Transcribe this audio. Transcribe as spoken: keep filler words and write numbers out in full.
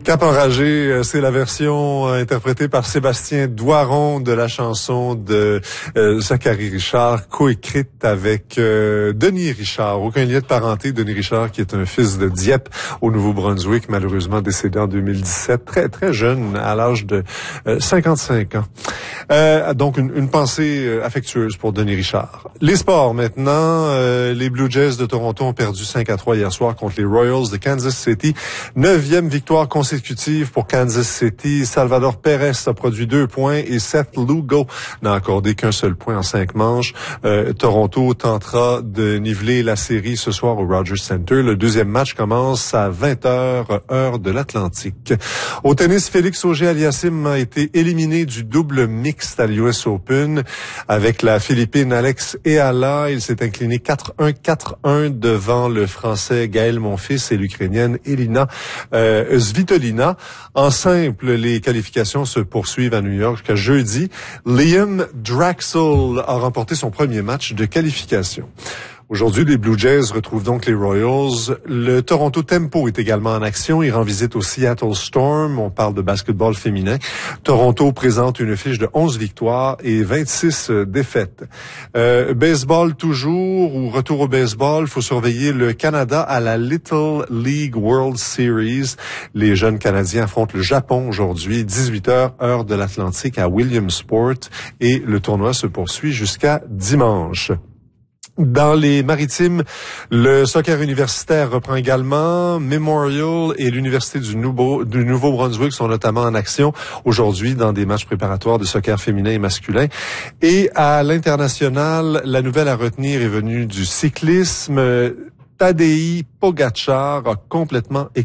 Cap enragé, c'est la version interprétée par Sébastien Doiron de la chanson de euh, Zachary Richard, coécrite avec euh, Denis Richard. Aucun lien de parenté, Denis Richard qui est un fils de Dieppe au Nouveau-Brunswick, malheureusement décédé en deux mille dix-sept, très très jeune, à l'âge de euh, cinquante-cinq ans. Euh, donc une, une pensée affectueuse pour Denis Richard. Les sports maintenant, euh, les Blue Jays de Toronto ont perdu cinq à trois hier soir contre les Royals de Kansas City. Neuvième victoire consécutive pour Kansas City. Salvador Perez a produit deux points et Seth Lugo n'a accordé qu'un seul point en cinq manches. Euh, Toronto tentera de niveler la série ce soir au Rogers Center. Le deuxième match commence à vingt heures, heure de l'Atlantique. Au tennis, Félix Auger-Aliassime a été éliminé du double mixte à l'U S Open avec la Philippine Alex Eala. Il s'est incliné quatre un quatre un devant le Français Gaël Monfils et l'Ukrainienne Elina euh, Svitolina. En simple, les qualifications se poursuivent à New York jusqu'à jeudi. Liam Draxl a remporté son premier match de qualification. Aujourd'hui, les Blue Jays retrouvent donc les Royals. Le Toronto Tempo est également en action. Il rend visite au Seattle Storm. On parle de basketball féminin. Toronto présente une fiche de onze victoires et vingt-six défaites. Euh, baseball toujours, ou retour au baseball, il faut surveiller le Canada à la Little League World Series. Les jeunes Canadiens affrontent le Japon aujourd'hui, dix-huit heures, heure de l'Atlantique à Williamsport. Et le tournoi se poursuit jusqu'à dimanche. Dans les maritimes, le soccer universitaire reprend également. Memorial et l'Université du, Nouveau, du Nouveau-Brunswick sont notamment en action aujourd'hui dans des matchs préparatoires de soccer féminin et masculin. Et à l'international, la nouvelle à retenir est venue du cyclisme. Tadej Pogačar a complètement